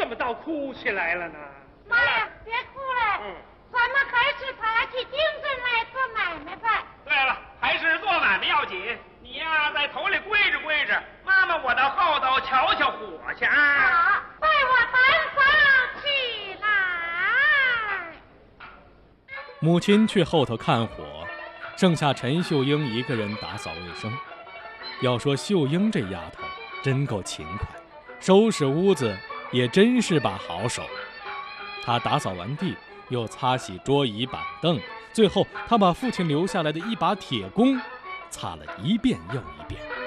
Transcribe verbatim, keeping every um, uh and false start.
怎么倒哭起来了呢？ 妈呀，别哭了，嗯，咱们还是爬起精神来做买卖吧。 对了，还是做买卖要紧。你呀，在头里跪着跪着，妈妈我到后头瞧瞧火去啊！ 好，拜我单房起来。 母亲去后头看火，剩下陈秀英一个人打扫卫生。要说秀英这丫头真够勤快，收拾屋子也真是把好手。她打扫完地，又擦洗桌椅板凳，最后她把父亲留下来的一把铁弓擦了一遍又一遍。